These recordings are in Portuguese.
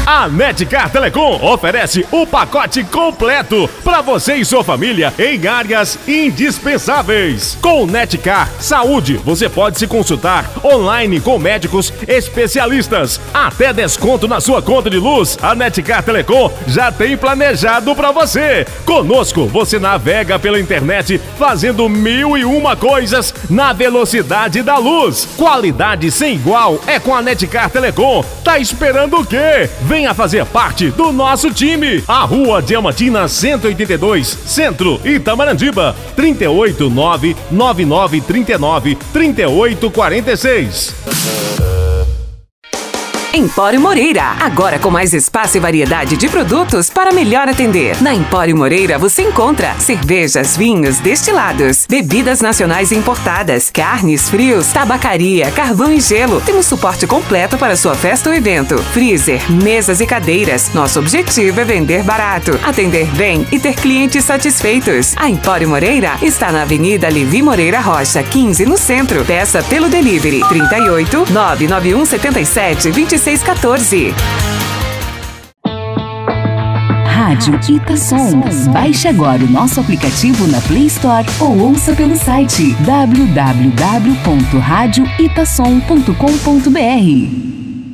A Netcar Telecom oferece o pacote completo para você e sua família em áreas indispensáveis. Com Netcar Saúde, você pode se consultar online com médicos especialistas. Até desconto na sua conta de luz, a Netcar Telecom já tem planejado para você. Conosco, você navega pela internet fazendo 1001 coisas na velocidade da luz. Qualidade sem igual é com a Netcar Telecom. Tá esperando o quê? Venha fazer parte do nosso time. A Rua Diamantina 182, Centro, Itamarandiba, 38999393846. Empório Moreira, agora com mais espaço e variedade de produtos para melhor atender. Na Empório Moreira você encontra cervejas, vinhos, destilados, bebidas nacionais e importadas, carnes, frios, tabacaria, carvão e gelo. Temos suporte completo para sua festa ou evento, freezer, mesas e cadeiras. Nosso objetivo é vender barato, atender bem e ter clientes satisfeitos. A Empório Moreira está na Avenida Levi Moreira Rocha, 15, no centro. Peça pelo delivery 38 991 77 2614. Rádio Itasom. Baixe agora o nosso aplicativo na Play Store ou ouça pelo site www.radioitasom.com.br.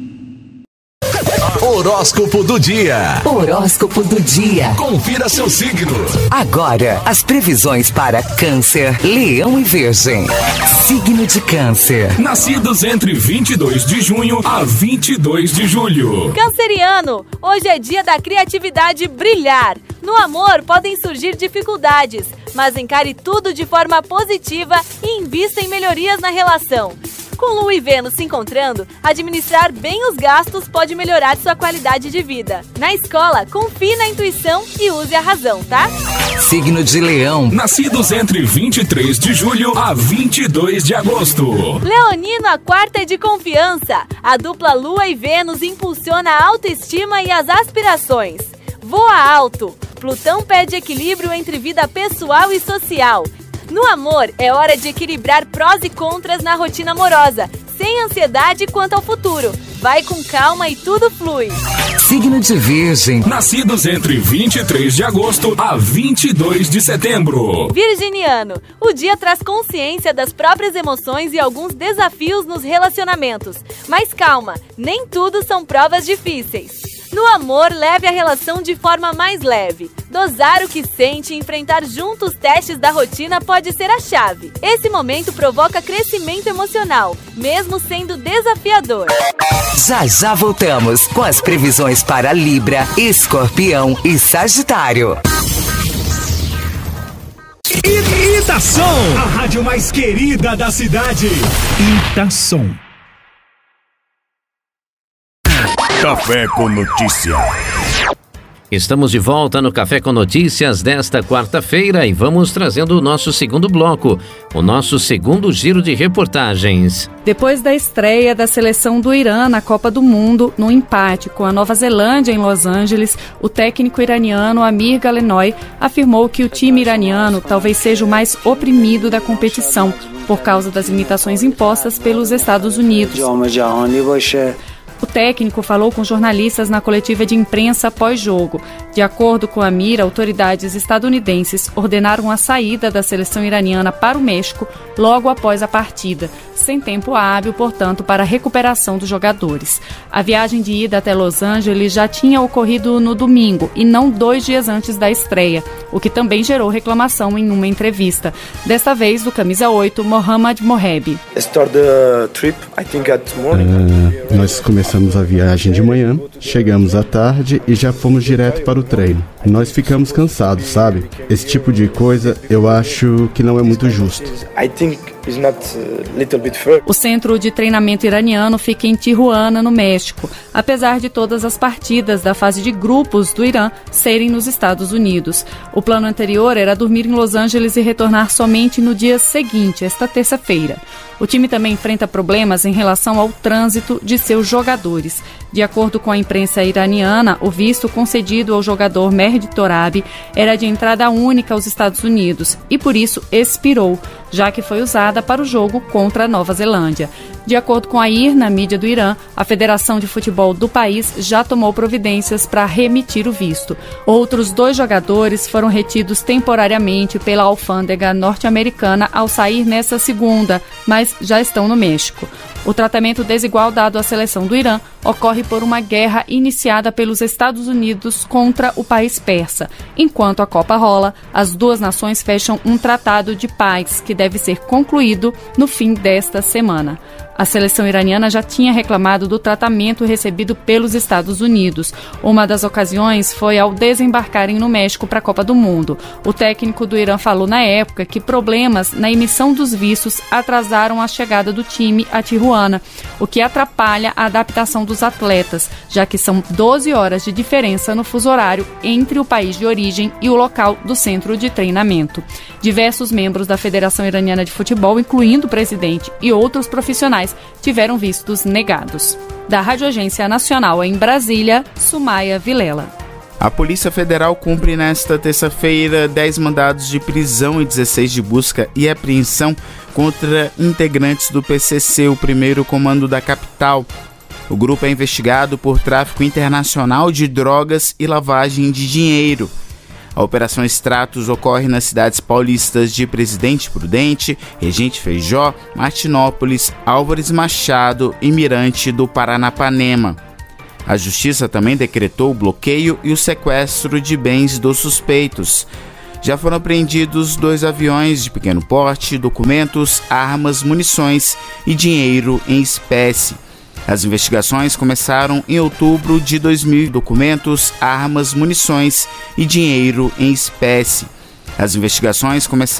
Horóscopo do dia. Horóscopo do dia. Confira seu signo. Agora, as previsões para Câncer, Leão e Virgem. Signo de Câncer. Nascidos entre 22 de junho a 22 de julho. Canceriano, hoje é dia da criatividade brilhar. No amor podem surgir dificuldades, mas encare tudo de forma positiva e invista em melhorias na relação. Com Lua e Vênus se encontrando, administrar bem os gastos pode melhorar sua qualidade de vida. Na escola, confie na intuição e use a razão, tá? Signo de Leão. Nascidos entre 23 de julho a 22 de agosto. Leonino, a quarta é de confiança. A dupla Lua e Vênus impulsiona a autoestima e as aspirações. Voa alto. Plutão pede equilíbrio entre vida pessoal e social. No amor, é hora de equilibrar prós e contras na rotina amorosa, sem ansiedade quanto ao futuro. Vai com calma e tudo flui. Signo de Virgem. Nascidos entre 23 de agosto a 22 de setembro. Virginiano, o dia traz consciência das próprias emoções e alguns desafios nos relacionamentos. Mas calma, nem tudo são provas difíceis. No amor, leve a relação de forma mais leve. Dosar o que sente e enfrentar juntos os testes da rotina pode ser a chave. Esse momento provoca crescimento emocional, mesmo sendo desafiador. Já voltamos com as previsões para Libra, Escorpião e Sagitário. Itasom, a rádio mais querida da cidade. Itasom. Café com Notícia. Estamos de volta no Café com Notícias desta quarta-feira e vamos trazendo o nosso segundo bloco, o nosso segundo giro de reportagens. Depois da estreia da seleção do Irã na Copa do Mundo, no empate com a Nova Zelândia em Los Angeles, o técnico iraniano Amir Galenoy afirmou que o time iraniano talvez seja o mais oprimido da competição, por causa das limitações impostas pelos Estados Unidos. O técnico falou com jornalistas na coletiva de imprensa pós-jogo. De acordo com a Amir, autoridades estadunidenses ordenaram a saída da seleção iraniana para o México logo após a partida, sem tempo hábil, portanto, para a recuperação dos jogadores. A viagem de ida até Los Angeles já tinha ocorrido no domingo e não 2 dias antes da estreia, o que também gerou reclamação em uma entrevista. Desta vez, do camisa 8, Mohammad Mohebi. Nós começamos a viagem de manhã, chegamos à tarde e já fomos direto para o treino. Nós ficamos cansados, sabe? Esse tipo de coisa eu acho que não é muito justo. O centro de treinamento iraniano fica em Tijuana, no México, apesar de todas as partidas da fase de grupos do Irã serem nos Estados Unidos. O plano anterior era dormir em Los Angeles e retornar somente no dia seguinte, esta terça-feira. O time também enfrenta problemas em relação ao trânsito de seus jogadores. De acordo com a imprensa iraniana, o visto concedido ao jogador Mehdi Mehdi Torabi era de entrada única aos Estados Unidos e, por isso, expirou, já que foi usada para o jogo contra a Nova Zelândia. De acordo com a IRNA, mídia do Irã, a Federação de Futebol do país já tomou providências para remitir o visto. Outros 2 jogadores foram retidos temporariamente pela alfândega norte-americana ao sair nesta segunda, mas já estão no México. O tratamento desigual dado à seleção do Irã ocorre por uma guerra iniciada pelos Estados Unidos contra o país persa. Enquanto a Copa rola, as 2 nações fecham um tratado de paz que deve ser concluído no fim desta semana. A seleção iraniana já tinha reclamado do tratamento recebido pelos Estados Unidos. Uma das ocasiões foi ao desembarcarem no México para a Copa do Mundo. O técnico do Irã falou na época que problemas na emissão dos vistos atrasaram a chegada do time a Tijuana, o que atrapalha a adaptação dos atletas, já que são 12 horas de diferença no fuso horário entre o país de origem e o local do centro de treinamento. Diversos membros da Federação Iraniana de Futebol, incluindo o presidente e outros profissionais, tiveram vistos negados. Da Rádio Agência Nacional em Brasília, Sumaia Vilela. A Polícia Federal cumpre nesta terça-feira 10 mandados de prisão e 16 de busca e apreensão contra integrantes do PCC, o primeiro comando da capital. O grupo é investigado por tráfico internacional de drogas e lavagem de dinheiro. A Operação Extratos ocorre nas cidades paulistas de Presidente Prudente, Regente Feijó, Martinópolis, Álvares Machado e Mirante do Paranapanema. A Justiça também decretou o bloqueio e o sequestro de bens dos suspeitos. Já foram apreendidos 2 aviões de pequeno porte, documentos, armas, munições e dinheiro em espécie. As investigações começaram em outubro de 2000. Documentos, armas, munições e dinheiro em espécie. As investigações começaram